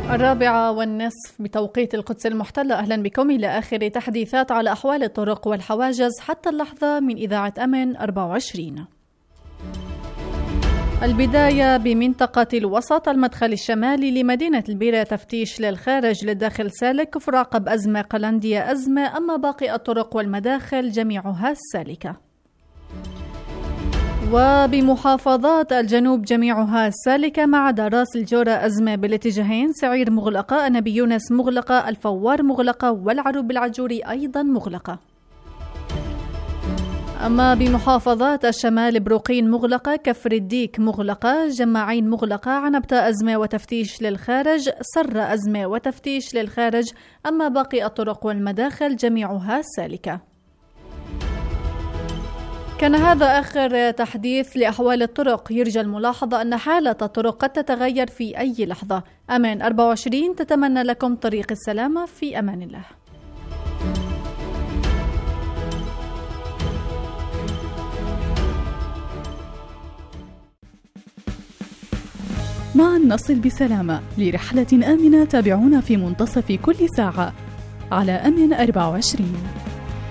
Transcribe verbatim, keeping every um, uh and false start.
الرابعة والنصف بتوقيت القدس المحتلة. أهلا بكم إلى آخر تحديثات على أحوال الطرق والحواجز حتى اللحظة من إذاعة أمن أربعة وعشرين. البداية بمنطقة الوسط. المدخل الشمالي لمدينة البيرة تفتيش للخارج، للداخل سالك. كفر عقب أزمة، قلندية أزمة، أما باقي الطرق والمداخل جميعها سالكة. وبمحافظات الجنوب جميعها سالكة ما عدا راس الجورة أزمة بالاتجاهين، سعير مغلقة، أنبي يونس مغلقة، الفوار مغلقة، والعروب العجوري أيضا مغلقة. أما بمحافظات الشمال بروقين مغلقة، كفر الديك مغلقة، جماعين مغلقة، عنبتة أزمة وتفتيش للخارج، سر أزمة وتفتيش للخارج، أما باقي الطرق والمداخل جميعها سالكة. كان هذا آخر تحديث لأحوال الطرق. يرجى الملاحظة أن حالة الطرق قد تتغير في أي لحظة. أمان أربعة وعشرين تتمنى لكم طريق السلامة، في أمان الله. معا نصل بسلامة. لرحلة آمنة تابعونا في منتصف كل ساعة على أمن أربعة وعشرين.